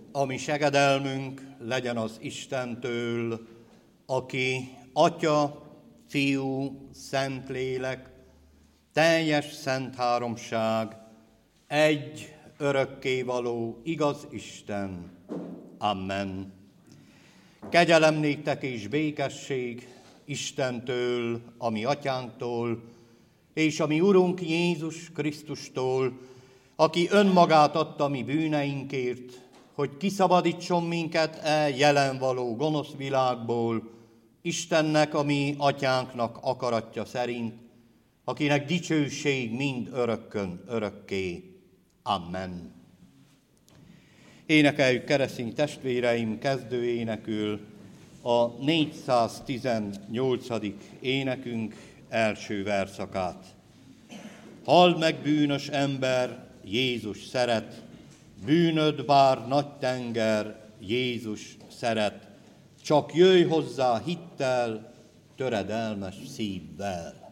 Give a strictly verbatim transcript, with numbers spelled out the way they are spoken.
A mi segedelmünk legyen az Istentől, aki Atya, Fiú, Szentlélek, teljes szent háromság, egy örökkévaló igaz Isten. Amen. Kegyelem néktek és békesség Istentől, a mi atyánktól, és a mi Urunk Jézus Krisztustól, aki önmagát adta mi bűneinkért, hogy kiszabadítson minket e jelen való gonosz világból, Istennek, a mi atyánknak akaratja szerint, akinek dicsőség mind örökkön örökké. Amen. Énekeljük, keresztény testvéreim, kezdőénekül a négyszáztizennyolcadik énekünk első verszakát. Halld meg, bűnös ember, Jézus szeret, bűnöd bár nagy tenger, Jézus szeret, csak jöjj hozzá hittel, töredelmes szívvel.